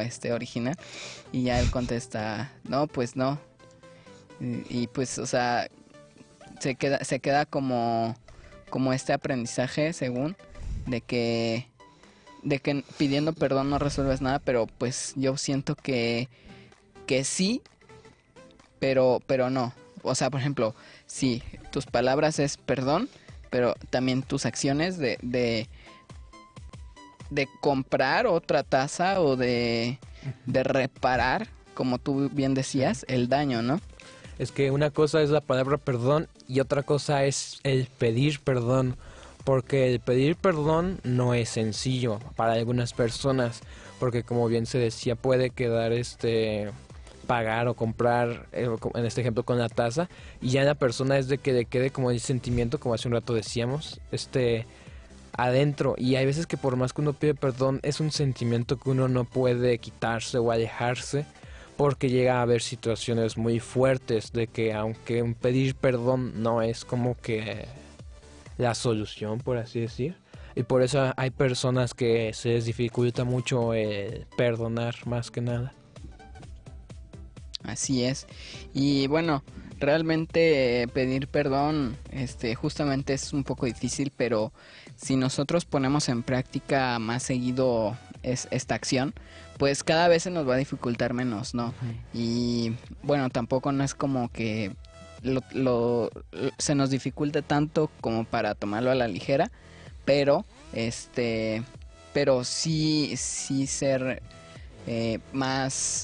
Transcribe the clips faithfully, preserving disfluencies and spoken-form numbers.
este original. Y ya él contesta, no, pues no. Y, y pues, o sea, se queda, se queda como, como este aprendizaje, según, de que, de que pidiendo perdón no resuelves nada, pero pues yo siento que, que sí, pero, pero no. O sea, por ejemplo, sí, tus palabras es perdón, pero también tus acciones de, de, de comprar otra taza o de, de reparar, como tú bien decías, el daño, ¿no? Es que una cosa es la palabra perdón y otra cosa es el pedir perdón, porque el pedir perdón no es sencillo para algunas personas, porque como bien se decía, puede quedar este pagar o comprar, eh, en este ejemplo con la taza, y ya la persona es de que le quede como el sentimiento, como hace un rato decíamos, este adentro, y hay veces que por más que uno pide perdón, es un sentimiento que uno no puede quitarse o alejarse, porque llega a haber situaciones muy fuertes de que aunque un pedir perdón no es como que la solución, por así decir, y por eso hay personas que se les dificulta mucho eh, perdonar más que nada. Así es. Y bueno, realmente eh, pedir perdón, este, justamente es un poco difícil, pero si nosotros ponemos en práctica más seguido es, esta acción, pues cada vez se nos va a dificultar menos, ¿no? Uh-huh. Y bueno, tampoco no es como que lo, lo, se nos dificulte tanto como para tomarlo a la ligera, pero este, pero sí, sí ser eh, más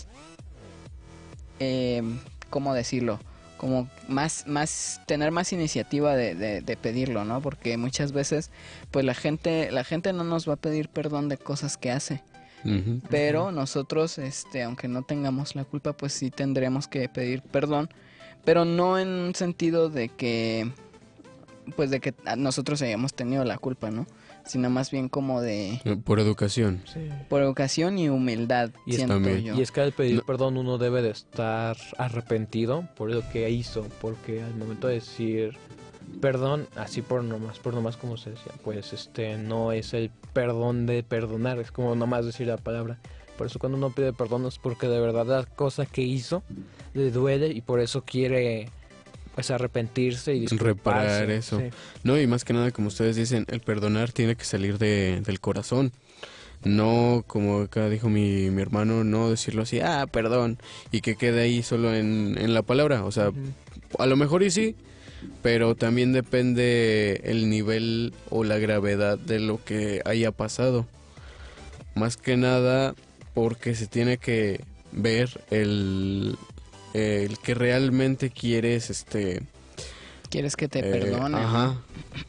Eh, ¿cómo decirlo? Como más, más, tener más iniciativa de, de, de pedirlo, ¿no? Porque muchas veces, pues la gente, la gente no nos va a pedir perdón de cosas que hace. Uh-huh. Pero nosotros, este, aunque no tengamos la culpa, pues sí tendremos que pedir perdón, pero no en un sentido de que, pues de que nosotros hayamos tenido la culpa, ¿no? Sino más bien como de... Por educación. Sí. Por educación y humildad, y siento también, yo. Y es que al pedir no. perdón uno debe de estar arrepentido por lo que hizo, porque al momento de decir perdón, así por nomás, por nomás como se decía, pues este no es el perdón de perdonar, es como nomás decir la palabra. Por eso cuando uno pide perdón es porque de verdad la cosa que hizo le duele y por eso quiere... pues arrepentirse y disculparse. Reparar eso. Sí. No, y más que nada, como ustedes dicen, el perdonar tiene que salir de, del corazón. No, como acá dijo mi, mi hermano, no decirlo así, ah, perdón, y que quede ahí solo en, en la palabra. O sea, uh-huh. a lo mejor y sí, pero también depende el nivel o la gravedad de lo que haya pasado. Más que nada porque se tiene que ver el... el que realmente quieres, este... ¿Quieres que te eh, perdone? Ajá.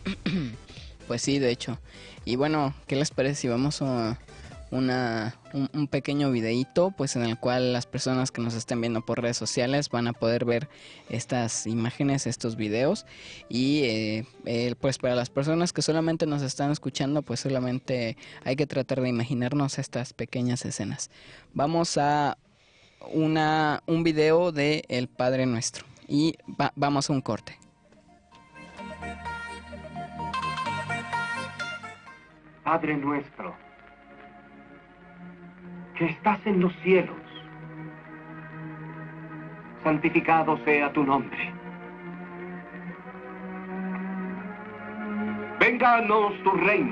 Pues sí, de hecho. Y bueno, ¿qué les parece si vamos a una, un, un pequeño videíto, pues en el cual las personas que nos estén viendo por redes sociales van a poder ver estas imágenes, estos videos? Y eh, eh, pues para las personas que solamente nos están escuchando, pues solamente hay que tratar de imaginarnos estas pequeñas escenas. Vamos a... Una, un video de El Padre Nuestro y va, vamos a un corte. Padre nuestro, que estás en los cielos, santificado sea tu nombre. Vénganos tu reino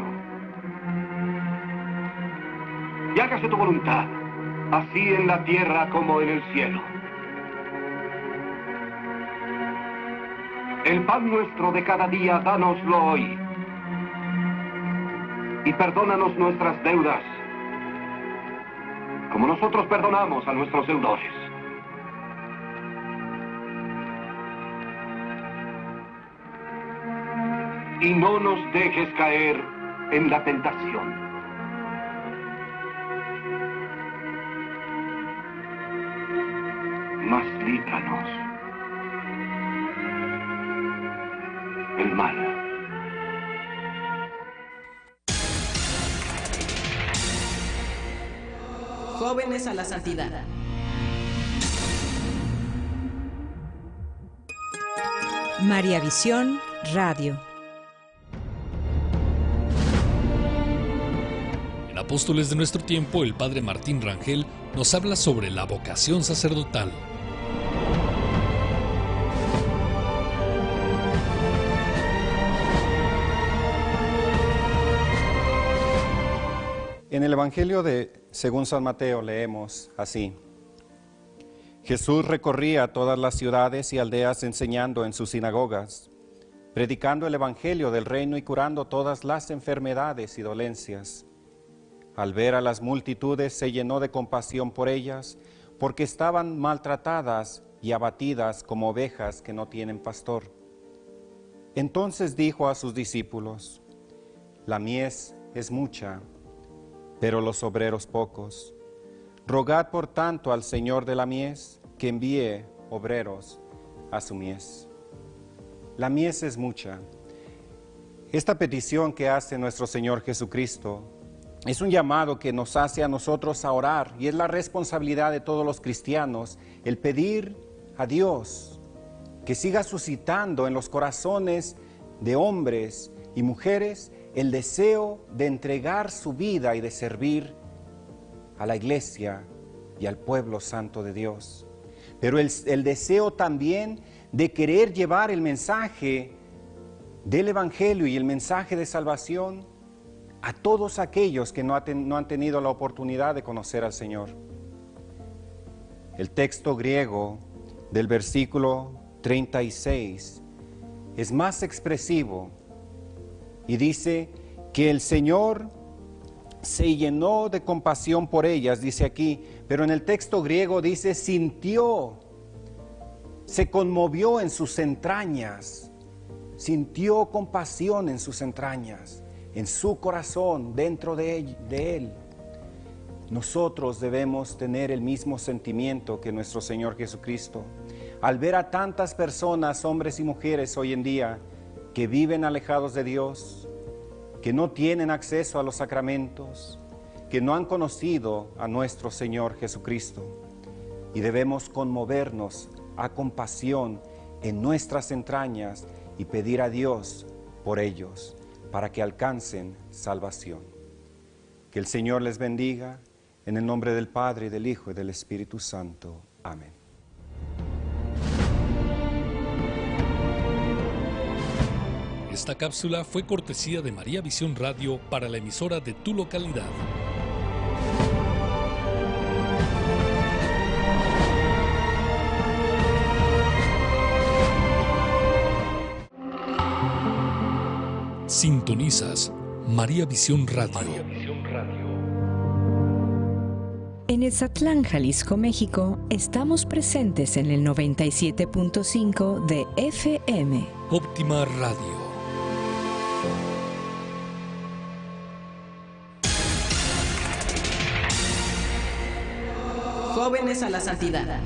y hágase tu voluntad, así en la tierra como en el cielo. El pan nuestro de cada día, dánoslo hoy. Y perdónanos nuestras deudas, como nosotros perdonamos a nuestros deudores. Y no nos dejes caer en la tentación. Mas líbranos del mal. Jóvenes a la santidad. María Visión Radio. Apóstoles de nuestro tiempo, el padre Martín Rangel nos habla sobre la vocación sacerdotal. En el Evangelio de según San Mateo leemos así: Jesús recorría todas las ciudades y aldeas enseñando en sus sinagogas, predicando el Evangelio del reino y curando todas las enfermedades y dolencias. Al ver a las multitudes se llenó de compasión por ellas, porque estaban maltratadas y abatidas como ovejas que no tienen pastor. Entonces dijo a sus discípulos: La mies es mucha, pero los obreros pocos. Rogad por tanto al Señor de la mies que envíe obreros a su mies. La mies es mucha. Esta petición que hace nuestro Señor Jesucristo es un llamado que nos hace a nosotros a orar, y es la responsabilidad de todos los cristianos el pedir a Dios que siga suscitando en los corazones de hombres y mujeres el deseo de entregar su vida y de servir a la iglesia y al pueblo santo de Dios. Pero el, el deseo también de querer llevar el mensaje del Evangelio y el mensaje de salvación a todos aquellos que no, ha ten, no han tenido la oportunidad de conocer al Señor. El texto griego del versículo treinta y seis es más expresivo y dice que el Señor se llenó de compasión por ellas, dice aquí, pero en el texto griego dice sintió, se conmovió en sus entrañas, sintió compasión en sus entrañas, en su corazón, dentro de él, de él. Nosotros debemos tener el mismo sentimiento que nuestro Señor Jesucristo. Al ver a tantas personas, hombres y mujeres hoy en día, que viven alejados de Dios, que no tienen acceso a los sacramentos, que no han conocido a nuestro Señor Jesucristo, y debemos conmovernos a compasión en nuestras entrañas y pedir a Dios por ellos, para que alcancen salvación. Que el Señor les bendiga, en el nombre del Padre, y del Hijo, y del Espíritu Santo. Amén. Esta cápsula fue cortesía de María Visión Radio para la emisora de tu localidad. Sintonizas María Visión Radio. María Visión Radio. En Etzatlán, Jalisco, México, estamos presentes en el noventa y siete punto cinco de F M. Óptima Radio. Jóvenes a la santidad.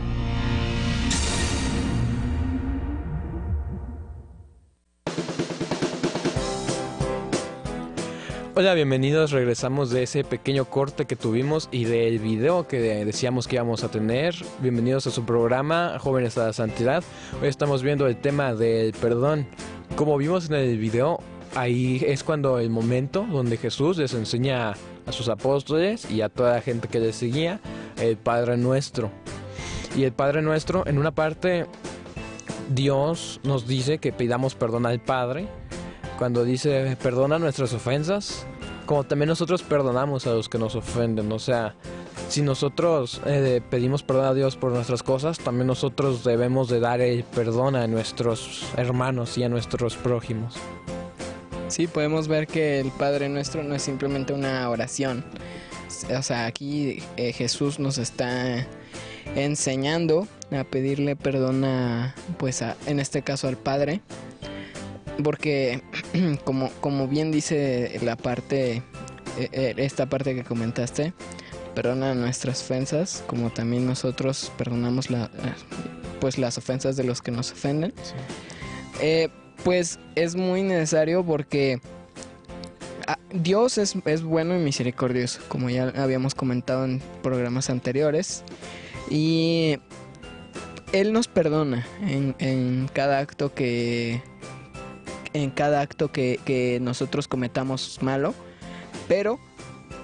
Hola, bienvenidos. Regresamos de ese pequeño corte que tuvimos y del video que decíamos que íbamos a tener. Bienvenidos a su programa Jóvenes a la Santidad. Hoy estamos viendo el tema del perdón. Como vimos en el video, ahí es cuando el momento donde Jesús les enseña a sus apóstoles y a toda la gente que les seguía el Padre Nuestro. Y el Padre Nuestro, en una parte, Dios nos dice que pidamos perdón al Padre, cuando dice perdona nuestras ofensas, como también nosotros perdonamos a los que nos ofenden. O sea, si nosotros eh, pedimos perdón a Dios por nuestras cosas, también nosotros debemos de dar el perdón a nuestros hermanos y a nuestros prójimos. Sí, podemos ver que el Padre Nuestro no es simplemente una oración. O sea, aquí eh, Jesús nos está enseñando a pedirle perdón a, pues a, en este caso al Padre, porque como, como bien dice la parte, eh, esta parte que comentaste, perdona nuestras ofensas, como también nosotros perdonamos la, pues las ofensas de los que nos ofenden. Sí. Eh, pues es muy necesario porque Dios es, es bueno y misericordioso, como ya habíamos comentado en programas anteriores, y Él nos perdona en, en cada acto que en cada acto que, que nosotros cometamos malo, pero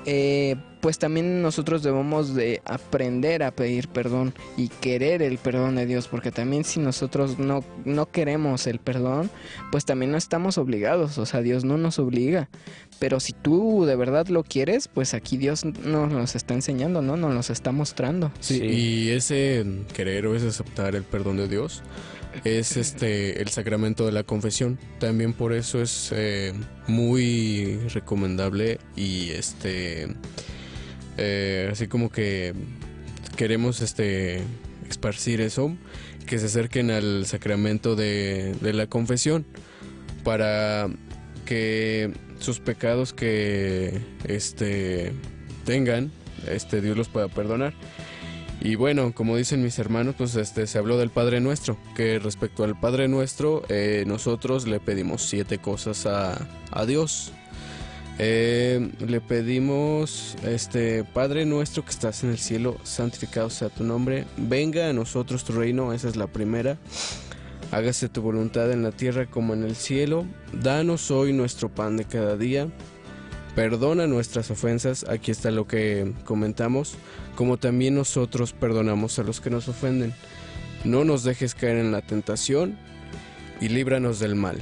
eh, pues también nosotros debemos de aprender a pedir perdón y querer el perdón de Dios, porque también si nosotros no, no queremos el perdón, pues también no estamos obligados, o sea, Dios no nos obliga, pero si tú de verdad lo quieres, pues aquí Dios nos los está enseñando, ¿no? Nos los está mostrando. Sí, sí. Y ese querer o ese aceptar el perdón de Dios es este el sacramento de la confesión. También por eso es eh, muy recomendable y este eh, así como que queremos este esparcir eso, que se acerquen al sacramento de, de la confesión para que sus pecados que este tengan, este Dios los pueda perdonar. Y bueno, como dicen mis hermanos, pues este se habló del Padre Nuestro, que respecto al Padre Nuestro, eh, nosotros le pedimos siete cosas a, a Dios. Eh, le pedimos, este Padre Nuestro que estás en el cielo, santificado sea tu nombre, venga a nosotros tu reino, esa es la primera. Hágase tu voluntad en la tierra como en el cielo. Danos hoy nuestro pan de cada día. Perdona nuestras ofensas, aquí está lo que comentamos, como también nosotros perdonamos a los que nos ofenden. No nos dejes caer en la tentación y líbranos del mal.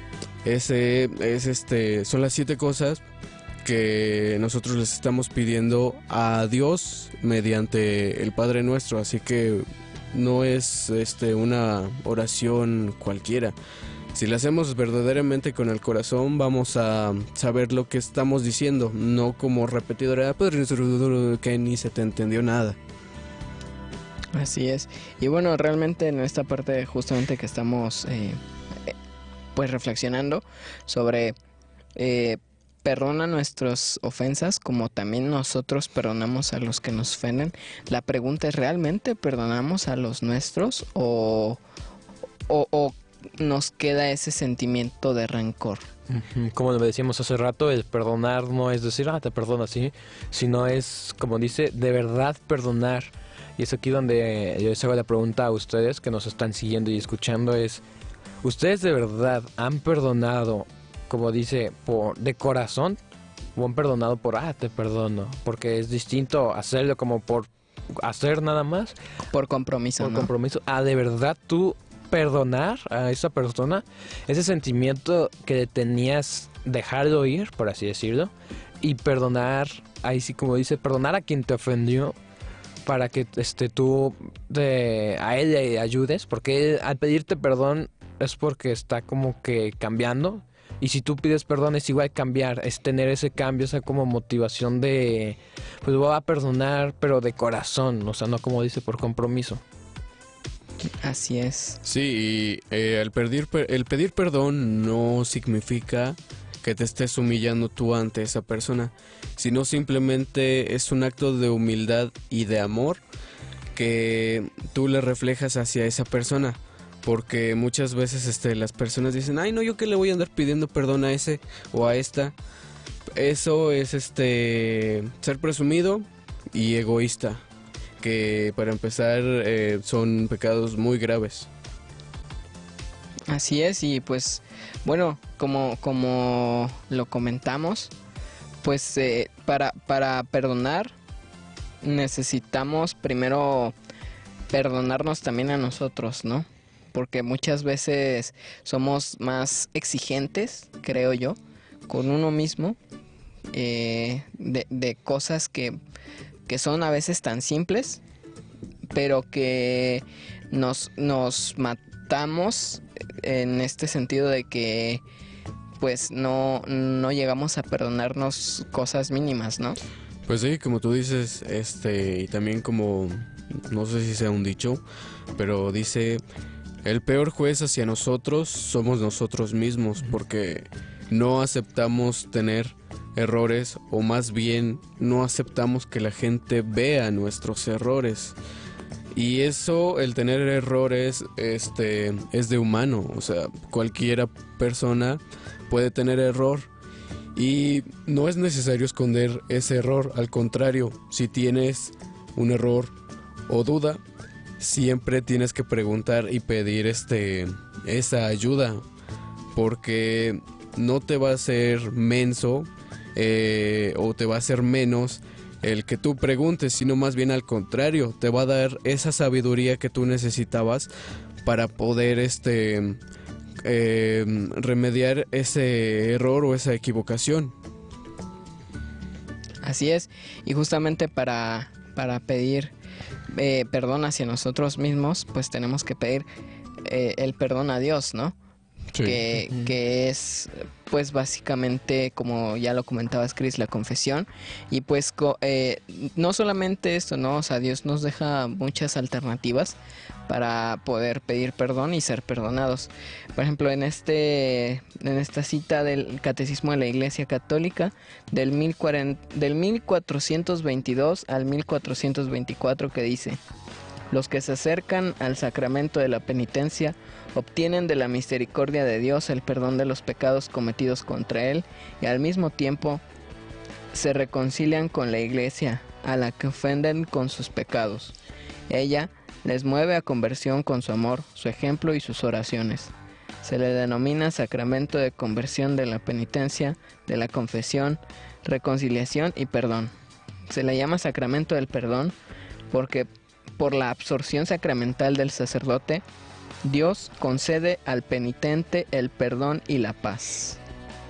Ese es este, son las siete cosas que nosotros les estamos pidiendo a Dios mediante el Padre Nuestro, así que no es este, una oración cualquiera. Si la hacemos verdaderamente con el corazón, vamos a saber lo que estamos diciendo, no como repetidora, que ni se te entendió nada. Así es. Y bueno, realmente en esta parte justamente que estamos eh, pues reflexionando sobre eh, perdona nuestras ofensas como también nosotros perdonamos a los que nos ofenden. La pregunta es, ¿realmente perdonamos a los nuestros o, o, o nos queda ese sentimiento de rencor? Como lo decíamos hace rato, el perdonar no es decir, ah, te perdono así, sino es, como dice, de verdad perdonar. Y es aquí donde yo les hago la pregunta a ustedes que nos están siguiendo y escuchando, es, ¿ustedes de verdad han perdonado, como dice, por de corazón? ¿O han perdonado por, ah, te perdono? Porque es distinto hacerlo como por hacer nada más. Por compromiso, Por ¿no? compromiso. Ah, de verdad tú perdonar a esa persona, ese sentimiento que tenías, dejarlo ir, por así decirlo, y perdonar, ahí sí como dice, perdonar a quien te ofendió para que este tú de, a él le ayudes, porque él, al pedirte perdón es porque está como que cambiando, y si tú pides perdón es igual cambiar, es tener ese cambio, esa como motivación de, pues voy a perdonar, pero de corazón, o sea, no como dice por compromiso. Así es. Sí, y eh, el, pedir, el pedir perdón no significa que te estés humillando tú ante esa persona, sino simplemente es un acto de humildad y de amor que tú le reflejas hacia esa persona, porque muchas veces este, las personas dicen, ay no, yo que le voy a andar pidiendo perdón a ese o a esta. Eso es este ser presumido y egoísta, que para empezar eh, son pecados muy graves. Así es, y pues bueno, como, como lo comentamos, pues eh, para, para perdonar necesitamos primero perdonarnos también a nosotros, ¿no? Porque muchas veces somos más exigentes, creo yo, con uno mismo, eh, de, de cosas que, que son a veces tan simples, pero que nos, nos matamos en este sentido de que pues no, no llegamos a perdonarnos cosas mínimas, ¿no? Pues sí, como tú dices, este, y también como, no sé si sea un dicho, pero dice, el peor juez hacia nosotros somos nosotros mismos, porque no aceptamos tener errores, o más bien no aceptamos que la gente vea nuestros errores. Y eso, el tener errores, este, es de humano, o sea, cualquiera persona puede tener error. Y no es necesario esconder ese error, al contrario, si tienes un error o duda, siempre tienes que preguntar y pedir este, esa ayuda, porque no te va a hacer menso eh, o te va a hacer menos el que tú preguntes, sino más bien al contrario, te va a dar esa sabiduría que tú necesitabas para poder este eh, remediar ese error o esa equivocación. Así es, y justamente para, para pedir eh, perdón hacia nosotros mismos, pues tenemos que pedir eh, el perdón a Dios, ¿no? Sí. Que, Ujú. que es pues básicamente, como ya lo comentabas, Chris, la confesión. Y pues co- eh, no solamente esto, ¿no? O sea, Dios nos deja muchas alternativas para poder pedir perdón y ser perdonados. Por ejemplo, en este en esta cita del Catecismo de la Iglesia Católica del, mil cuarenta del mil cuatrocientos veintidós al mil cuatrocientos veinticuatro, que dice: los que se acercan al sacramento de la penitencia obtienen de la misericordia de Dios el perdón de los pecados cometidos contra Él, y al mismo tiempo se reconcilian con la Iglesia, a la que ofenden con sus pecados. Ella les mueve a conversión con su amor, su ejemplo y sus oraciones. Se le denomina sacramento de conversión, de la penitencia, de la confesión, reconciliación y perdón. Se le llama sacramento del perdón porque por la absorción sacramental del sacerdote, Dios concede al penitente el perdón y la paz.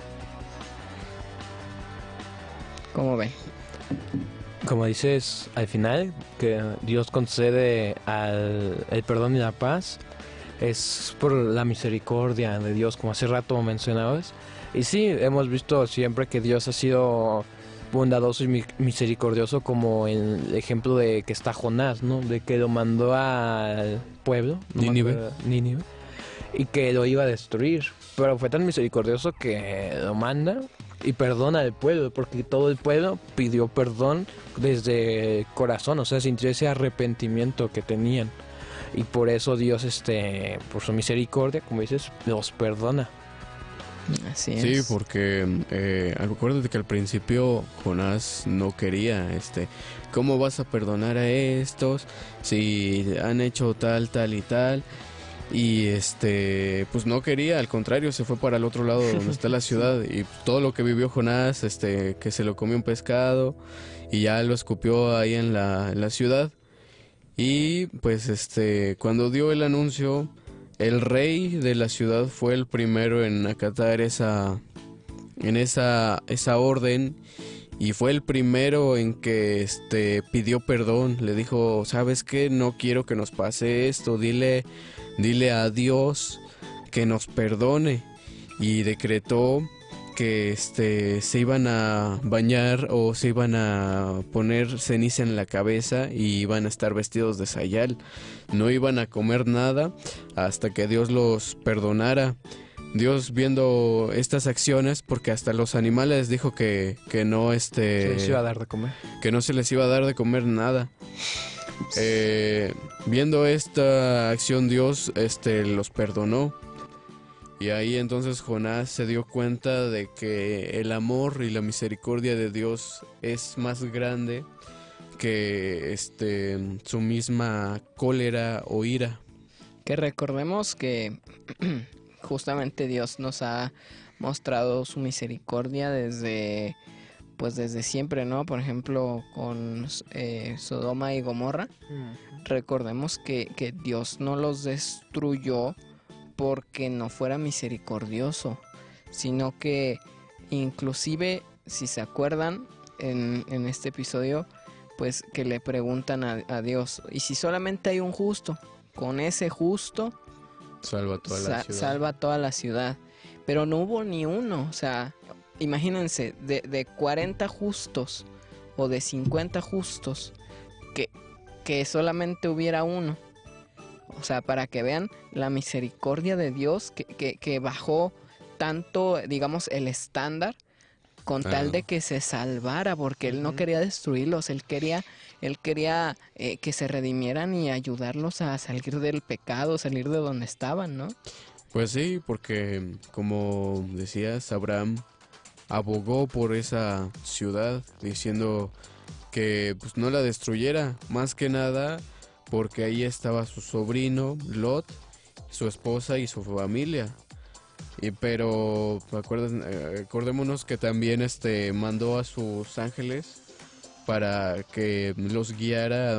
¿Cómo ven? Como dices al final, que Dios concede al, el perdón y la paz, es por la misericordia de Dios, como hace rato mencionabas. Y sí, hemos visto siempre que Dios ha sido bondadoso y mi- misericordioso, como el ejemplo de que está Jonás, ¿no? De que lo mandó al pueblo, no me Nínive. acuerdo, Nínive, y que lo iba a destruir. Pero fue tan misericordioso que lo manda y perdona al pueblo, porque todo el pueblo pidió perdón desde el corazón, o sea, sintió ese arrepentimiento que tenían. Y por eso Dios, este, por su misericordia, como dices, los perdona. Así es. Sí, porque eh, acuérdate que al principio Jonás no quería, este, ¿cómo vas a perdonar a estos si han hecho tal, tal y tal? Y este, pues no quería, al contrario, se fue para el otro lado donde está la ciudad, y todo lo que vivió Jonás, este, que se lo comió un pescado y ya lo escupió ahí en la, en la ciudad. Y pues este, cuando dio el anuncio, el rey de la ciudad fue el primero en acatar esa, en esa, esa orden, y fue el primero en que este pidió perdón. Le dijo, ¿sabes qué? No quiero que nos pase esto. Dile, dile a Dios que nos perdone. Y decretó que este se iban a bañar o se iban a poner ceniza en la cabeza y iban a estar vestidos de sayal. No iban a comer nada hasta que Dios los perdonara. Dios, viendo estas acciones, porque hasta los animales dijo que, que no este Se les iba a dar de comer. que no se les iba a dar de comer nada. Eh, viendo esta acción, Dios este los perdonó. Y ahí entonces Jonás se dio cuenta de que el amor y la misericordia de Dios es más grande que este su misma cólera o ira. Que recordemos que justamente Dios nos ha mostrado su misericordia desde pues desde siempre, ¿no? Por ejemplo, con eh, Sodoma y Gomorra. Recordemos que, que Dios no los destruyó porque no fuera misericordioso, sino que inclusive, si se acuerdan, en, en este episodio, pues que le preguntan a, a Dios, ¿y si solamente hay un justo? Con ese justo Salva toda la sa- ciudad. salva toda la ciudad. Pero no hubo ni uno, o sea, imagínense, de, de cuarenta justos o de cincuenta justos, que, que solamente hubiera uno. O sea, para que vean la misericordia de Dios que, que, que bajó tanto, digamos, el estándar con Ah. tal de que se salvara, porque Él no Ujú. quería destruirlos, Él quería, él quería eh, que se redimieran y ayudarlos a salir del pecado, salir de donde estaban, ¿no? Pues sí, porque como decías, Abraham abogó por esa ciudad diciendo que pues no la destruyera, más que nada porque ahí estaba su sobrino Lot, su esposa y su familia. Y pero acuerden, eh, acordémonos que también este mandó a sus ángeles para que los guiara